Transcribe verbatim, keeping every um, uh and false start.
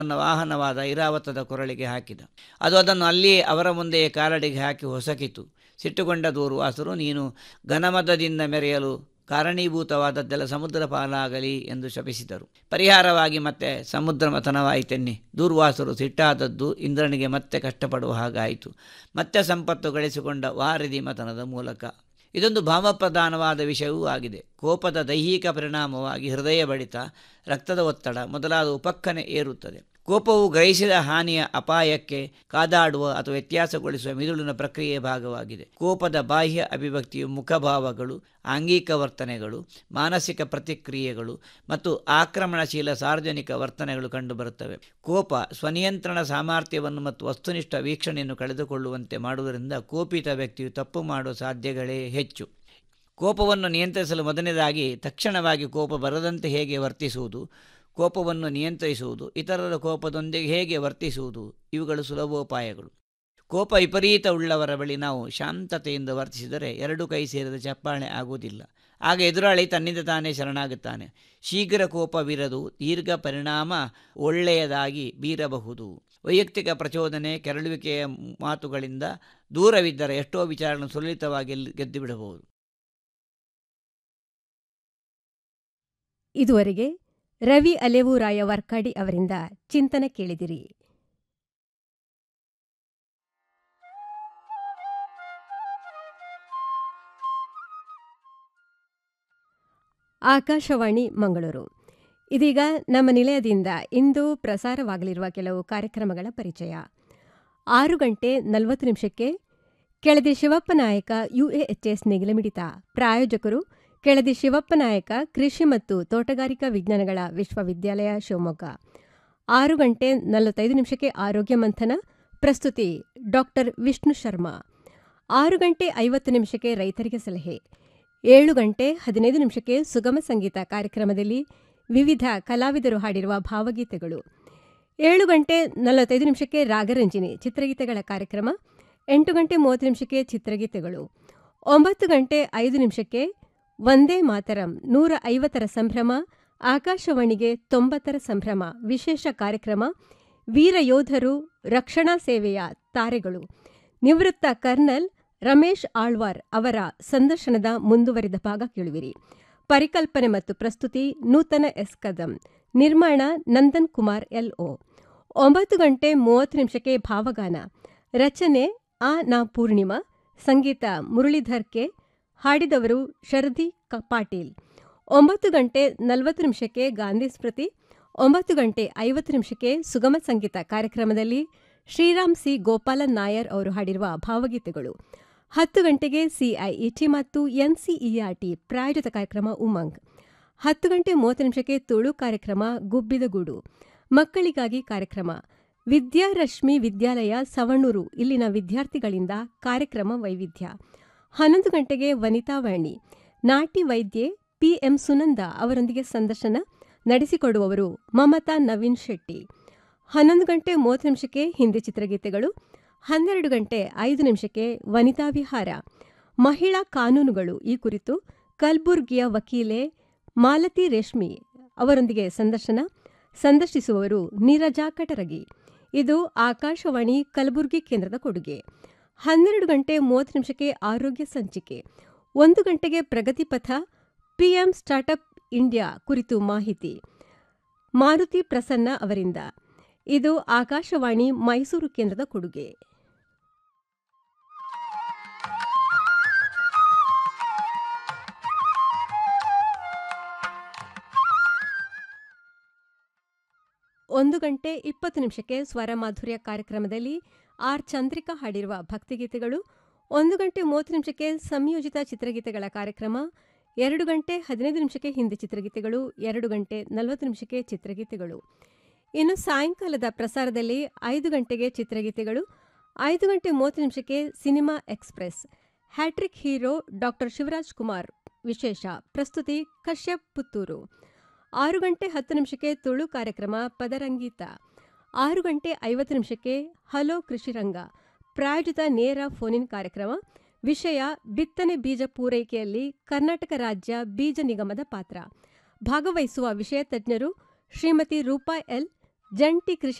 ತನ್ನ ವಾಹನವಾದ ಇರಾವತದ ಕೊರಳಿಗೆ ಹಾಕಿದ. ಅದು ಅದನ್ನು ಅಲ್ಲಿಯೇ ಅವರ ಮುಂದೆಯೇ ಕಾಲಡಿಗೆ ಹಾಕಿ ಹೊಸಕಿತು. ಸಿಟ್ಟುಗೊಂಡ ದೂರ್ವಾಸರು, ನೀನು ಘನಮದದಿಂದ ಮೆರೆಯಲು ಕಾರಣೀಭೂತವಾದದ್ದೆಲ್ಲ ಸಮುದ್ರ ಪಾಲಾಗಲಿ ಎಂದು ಶಪಿಸಿದರು. ಪರಿಹಾರವಾಗಿ ಮತ್ತೆ ಸಮುದ್ರ ಮಥನವಾಯಿತೆನ್ನಿ. ದೂರ್ವಾಸರು ಸಿಟ್ಟಾದದ್ದು ಇಂದ್ರನಿಗೆ ಮತ್ತೆ ಕಷ್ಟಪಡುವ ಹಾಗಾಯಿತು. ಮತ್ತೆ ಸಂಪತ್ತು ಗಳಿಸಿಕೊಂಡ ವಾರಿಧಿ ಮಥನದ ಮೂಲಕ. ಇದೊಂದು ಭಾವಪ್ರಧಾನವಾದ ವಿಷಯವೂ ಆಗಿದೆ. ಕೋಪದ ದೈಹಿಕ ಪರಿಣಾಮವಾಗಿ ಹೃದಯ ಬಡಿತ, ರಕ್ತದ ಒತ್ತಡ ಮೊದಲಾದವು ಪಕ್ಕನೆ ಏರುತ್ತದೆ. ಕೋಪವು ಗ್ರಹಿಸಿದ ಹಾನಿಯ ಅಪಾಯಕ್ಕೆ ಕಾದಾಡುವ ಅಥವಾ ವ್ಯತ್ಯಾಸಗೊಳಿಸುವ ಮಿದುಳಿನ ಪ್ರಕ್ರಿಯೆಯ ಭಾಗವಾಗಿದೆ. ಕೋಪದ ಬಾಹ್ಯ ಅಭಿವ್ಯಕ್ತಿಯು ಮುಖಭಾವಗಳು, ಆಂಗಿಕ ವರ್ತನೆಗಳು, ಮಾನಸಿಕ ಪ್ರತಿಕ್ರಿಯೆಗಳು ಮತ್ತು ಆಕ್ರಮಣಶೀಲ ಸಾರ್ವಜನಿಕ ವರ್ತನೆಗಳು ಕಂಡುಬರುತ್ತವೆ. ಕೋಪ ಸ್ವನಿಯಂತ್ರಣ ಸಾಮರ್ಥ್ಯವನ್ನು ಮತ್ತು ವಸ್ತುನಿಷ್ಠ ವೀಕ್ಷಣೆಯನ್ನು ಕಳೆದುಕೊಳ್ಳುವಂತೆ ಮಾಡುವುದರಿಂದ ಕೋಪಿತ ವ್ಯಕ್ತಿಯು ತಪ್ಪು ಮಾಡುವ ಸಾಧ್ಯಗಳೇ ಹೆಚ್ಚು. ಕೋಪವನ್ನು ನಿಯಂತ್ರಿಸಲು ಮೊದಲನೇದಾಗಿ ತಕ್ಷಣವಾಗಿ ಕೋಪ ಬರದಂತೆ ಹೇಗೆ ವರ್ತಿಸುವುದು, ಕೋಪವನ್ನು ನಿಯಂತ್ರಿಸುವುದು, ಇತರರ ಕೋಪದೊಂದಿಗೆ ಹೇಗೆ ವರ್ತಿಸುವುದು, ಇವುಗಳು ಸುಲಭೋಪಾಯಗಳು. ಕೋಪ ವಿಪರೀತ ಉಳ್ಳವರ ಬಳಿ ನಾವು ಶಾಂತತೆಯಿಂದ ವರ್ತಿಸಿದರೆ ಎರಡು ಕೈ ಸೇರಿದ ಚಪ್ಪಾಳೆ ಆಗುವುದಿಲ್ಲ. ಆಗ ಎದುರಾಳಿ ತನ್ನಿಂದ ತಾನೇ ಶರಣಾಗುತ್ತಾನೆ. ಶೀಘ್ರ ಕೋಪವಿರದು ದೀರ್ಘ ಪರಿಣಾಮ ಒಳ್ಳೆಯದಾಗಿ ಬೀರಬಹುದು. ವೈಯಕ್ತಿಕ ಪ್ರಚೋದನೆ, ಕೆರಳುವಿಕೆಯ ಮಾತುಗಳಿಂದ ದೂರವಿದ್ದರೆ ಎಷ್ಟೋ ವಿಚಾರಗಳನ್ನು ಸುಲಲಿತವಾಗಿ ಗೆದ್ದು ಬಿಡಬಹುದು. ಇದುವರೆಗೆ ರವಿ ಅಲೆವೂರಾಯ ವರ್ಕಾಡಿ ಅವರಿಂದ ಚಿಂತನೆ ಕೇಳಿದಿರಿ. ಆಕಾಶವಾಣಿ ಮಂಗಳೂರು. ಇದೀಗ ನಮ್ಮ ನಿಲಯದಿಂದ ಇಂದು ಪ್ರಸಾರವಾಗಲಿರುವ ಕೆಲವು ಕಾರ್ಯಕ್ರಮಗಳ ಪರಿಚಯ. ಆರು ಗಂಟೆ ನಲವತ್ತು ನಿಮಿಷಕ್ಕೆ ಕೆಳದಿ ಶಿವಪ್ಪನಾಯಕ ಯುಎಎಚ್ಎಸ್ ನೇಗಿಲಮಿಡಿತ. ಪ್ರಾಯೋಜಕರು ಕೆಳದಿ ಶಿವಪ್ಪನಾಯಕ ಕೃಷಿ ಮತ್ತು ತೋಟಗಾರಿಕಾ ವಿಜ್ಞಾನಗಳ ವಿಶ್ವವಿದ್ಯಾಲಯ ಶಿವಮೊಗ್ಗ. ಆರು ಗಂಟೆ ನಲವತ್ತೈದು ನಿಮಿಷಕ್ಕೆ ಆರೋಗ್ಯ ಮಂಥನ. ಪ್ರಸ್ತುತಿ ಡಾಕ್ಟರ್ ವಿಷ್ಣು ಶರ್ಮಾ. ಆರು ಗಂಟೆ ಐವತ್ತು ನಿಮಿಷಕ್ಕೆ ರೈತರಿಗೆ ಸಲಹೆ. ಏಳು ಗಂಟೆ ಹದಿನೈದು ನಿಮಿಷಕ್ಕೆ ಸುಗಮ ಸಂಗೀತ ಕಾರ್ಯಕ್ರಮದಲ್ಲಿ ವಿವಿಧ ಕಲಾವಿದರು ಹಾಡಿರುವ ಭಾವಗೀತೆಗಳು. ಏಳು ಗಂಟೆ ನಲವತ್ತೈದು ನಿಮಿಷಕ್ಕೆ ರಾಗರಂಜಿನಿ ಚಿತ್ರಗೀತೆಗಳ ಕಾರ್ಯಕ್ರಮ. ಎಂಟು ಗಂಟೆ ಮೂವತ್ತು ನಿಮಿಷಕ್ಕೆ ಚಿತ್ರಗೀತೆಗಳು. ಒಂಬತ್ತು ಗಂಟೆ ಐದು ನಿಮಿಷಕ್ಕೆ ವಂದೇ ಮಾತರಂ ನೂರ ಐವತ್ತರ ಸಂಭ್ರಮ, ಆಕಾಶವಾಣಿಗೆ ತೊಂಬತ್ತರ ಸಂಭ್ರಮ ವಿಶೇಷ ಕಾರ್ಯಕ್ರಮ. ವೀರಯೋಧರು, ರಕ್ಷಣಾ ಸೇವೆಯ ತಾರೆಗಳು, ನಿವೃತ್ತ ಕರ್ನಲ್ ರಮೇಶ್ ಆಳ್ವಾರ್ ಅವರ ಸಂದರ್ಶನದ ಮುಂದುವರಿದ ಭಾಗ ಕೇಳುವಿರಿ. ಪರಿಕಲ್ಪನೆ ಮತ್ತು ಪ್ರಸ್ತುತಿ ನೂತನ ಎಸ್ ಕದಂ. ನಿರ್ಮಾಣ ನಂದನ್ ಕುಮಾರ್ ಎಲ್ಒ. ಒಂಬತ್ತು ಗಂಟೆ ಮೂವತ್ತು ನಿಮಿಷಕ್ಕೆ ಭಾವಗಾನ. ರಚನೆ ಆ ನಾ ಪೂರ್ಣಿಮಾ. ಸಂಗೀತ ಮುರಳೀಧರ್ ಕೆ. ಹಾಡಿದವರು ಶರದಿ ಪಾಟೀಲ್. ಒಂಬತ್ತು ಗಂಟೆ ನಲವತ್ತು ನಿಮಿಷಕ್ಕೆ ಗಾಂಧಿ ಸ್ಮೃತಿ. ಒಂಬತ್ತು ಗಂಟೆ ಐವತ್ತು ನಿಮಿಷಕ್ಕೆ ಸುಗಮ ಸಂಗೀತ ಕಾರ್ಯಕ್ರಮದಲ್ಲಿ ಶ್ರೀರಾಮ್ ಸಿ ಗೋಪಾಲನ್ ನಾಯರ್ ಅವರು ಹಾಡಿರುವ ಭಾವಗೀತೆಗಳು. ಹತ್ತು ಗಂಟೆಗೆ ಸಿಐಇಟಿ ಮತ್ತು ಎನ್ಸಿಇಆರ್ಟಿ ಪ್ರಾಯೋಜಿತ ಕಾರ್ಯಕ್ರಮ ಉಮಂಗ್. ಹತ್ತು ಗಂಟೆ ಮೂವತ್ತು ನಿಮಿಷಕ್ಕೆ ತುಳು ಕಾರ್ಯಕ್ರಮ ಗುಬ್ಬಿದ ಗೂಡು. ಮಕ್ಕಳಿಗಾಗಿ ಕಾರ್ಯಕ್ರಮ ವಿದ್ಯಾರಶ್ಮಿ ವಿದ್ಯಾಲಯ ಸವಣೂರು ಇಲ್ಲಿನ ವಿದ್ಯಾರ್ಥಿಗಳಿಂದ ಕಾರ್ಯಕ್ರಮ ವೈವಿಧ್ಯ. ಹನ್ನೊಂದು ಗಂಟೆಗೆ ವನಿತಾವಾಣಿ. ನಾಟಿ ವೈದ್ಯೆ ಪಿಎಂ ಸುನಂದ ಅವರೊಂದಿಗೆ ಸಂದರ್ಶನ ನಡೆಸಿಕೊಡುವವರು ಮಮತಾ ನವೀನ್ ಶೆಟ್ಟಿ. ಹನ್ನೊಂದು ಗಂಟೆ ಮೂವತ್ತು ನಿಮಿಷಕ್ಕೆ ಹಿಂದಿ ಚಿತ್ರಗೀತೆಗಳು. ಹನ್ನೆರಡು ಗಂಟೆ ಐದು ನಿಮಿಷಕ್ಕೆ ವನಿತಾ ವಿಹಾರ. ಮಹಿಳಾ ಕಾನೂನುಗಳು ಈ ಕುರಿತು ಕಲ್ಬುರ್ಗಿಯ ವಕೀಲೆ ಮಾಲತಿ ರೇಷ್ಮಿ ಅವರೊಂದಿಗೆ ಸಂದರ್ಶನ. ಸಂದರ್ಶಿಸುವವರು ನೀರಜಾ ಕಟರಗಿ. ಇದು ಆಕಾಶವಾಣಿ ಕಲಬುರಗಿ ಕೇಂದ್ರದ ಕೊಡುಗೆ. ಹನ್ನೆರಡು ಗಂಟೆ ಮೂವತ್ತು ನಿಮಿಷಕ್ಕೆ ಆರೋಗ್ಯ ಸಂಚಿಕೆ. ಒಂದು ಗಂಟೆಗೆ ಪ್ರಗತಿಪಥ ಪಿಎಂ ಸ್ಟಾರ್ಟ್ಅಪ್ ಇಂಡಿಯಾ ಕುರಿತು ಮಾಹಿತಿ ಮಾರುತಿ ಪ್ರಸನ್ನ ಅವರಿಂದ. ಇದು ಆಕಾಶವಾಣಿ ಮೈಸೂರು ಕೇಂದ್ರದ ಕೊಡುಗೆ. ಒಂದು ಗಂಟೆ ಇಪ್ಪತ್ತು ನಿಮಿಷಕ್ಕೆ ಸ್ವರ ಮಾಧುರ್ಯ ಕಾರ್ಯಕ್ರಮದಲ್ಲಿ ಆರ್ ಚಂದ್ರಿಕಾ ಹಾಡಿರುವ ಭಕ್ತಿಗೀತೆಗಳು. ಒಂದು ಗಂಟೆ ಮೂವತ್ತು ನಿಮಿಷಕ್ಕೆ ಸಂಯೋಜಿತ ಚಿತ್ರಗೀತೆಗಳ ಕಾರ್ಯಕ್ರಮ. ಎರಡು ಗಂಟೆ ಹದಿನೈದು ನಿಮಿಷಕ್ಕೆ ಹಿಂದಿ ಚಿತ್ರಗೀತೆಗಳು. ಎರಡು ಗಂಟೆ ನಲವತ್ತು ನಿಮಿಷಕ್ಕೆ ಚಿತ್ರಗೀತೆಗಳು. ಇನ್ನು ಸಾಯಂಕಾಲದ ಪ್ರಸಾರದಲ್ಲಿ ಐದು ಗಂಟೆಗೆ ಚಿತ್ರಗೀತೆಗಳು. ಐದು ಗಂಟೆ ಮೂವತ್ತು ನಿಮಿಷಕ್ಕೆ cinema express. Hat trick hero doctor Shivraj Kumar ವಿಶೇಷ. ಪ್ರಸ್ತುತಿ ಕಶ್ಯಪ್ ಪುತ್ತೂರು. ಆರು ಗಂಟೆ ಹತ್ತು ನಿಮಿಷಕ್ಕೆ ತುಳು ಕಾರ್ಯಕ್ರಮ ಪದರಂಗೀತ. ಆರು ಗಂಟೆ ಐವತ್ತು ನಿಮಿಷಕ್ಕೆ ಹಲೋ ಕೃಷಿರಂಗ ಪ್ರಾಯೋಜಿತ ನೇರ ಫೋನಿನ್ ಕಾರ್ಯಕ್ರಮ. ವಿಷಯ ಬಿತ್ತನೆ ಬೀಜ ಪೂರೈಕೆಯಲ್ಲಿ ಕರ್ನಾಟಕ ರಾಜ್ಯ ಬೀಜ ನಿಗಮದ ಪಾತ್ರ. ಭಾಗವಹಿಸುವ ವಿಷಯ ತಜ್ಞರು ಶ್ರೀಮತಿ ರೂಪಾ ಎಲ್, ಜಂಟಿ ಕೃಷಿ